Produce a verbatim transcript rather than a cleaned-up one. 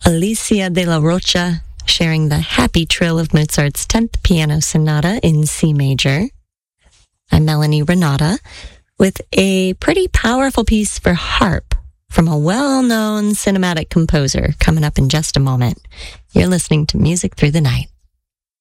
Alicia de la Rocha sharing the happy trill of Mozart's tenth Piano Sonata in C major. I'm Melanie Renata with a pretty powerful piece for harp from a well-known cinematic composer coming up in just a moment. You're listening to Music Through the Night.